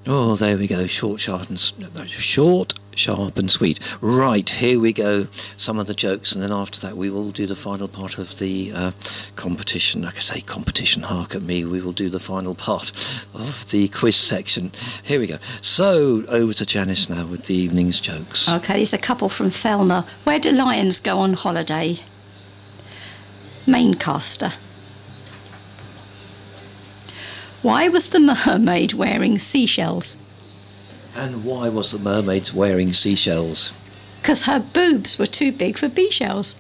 Oh, there we go. Short, sharp and sweet. Right, here we go. Some of the jokes, and then after that we will do the final part of the competition. Like I say, competition, hark at me. We will do the final part of the quiz section. Here we go. So, over to Janice now with the evening's jokes. OK, there's a couple from Thelma. Where do lions go on holiday? Maincaster. Why was the mermaid wearing seashells? And why was the mermaid wearing seashells? Because her boobs were too big for bee shells.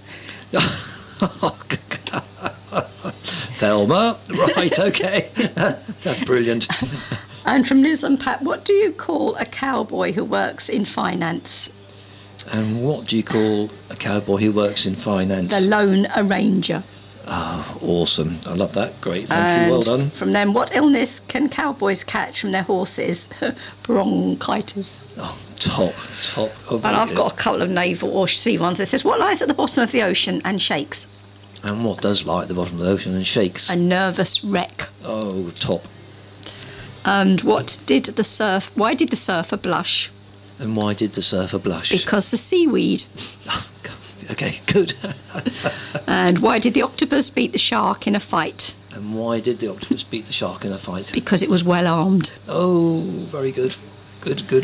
Thelma, right, OK. That's brilliant. And from Liz and Pat, what do you call a cowboy who works in finance? And what do you call a cowboy who works in finance? The Lone Arranger. Oh, awesome. I love that. Great. Thank you. Well done. From them, what illness can cowboys catch from their horses? Bronchitis. Oh, top. Oh, and I've got a couple of naval or sea ones. It says, what lies at the bottom of the ocean and shakes? And what does lie at the bottom of the ocean and shakes? A nervous wreck. Oh, top. And why did the surfer blush? And why did the surfer blush? Because the seaweed. OK, good. And why did the octopus beat the shark in a fight? And why did the octopus beat the shark in a fight? Because it was well armed. Oh, very good. Good.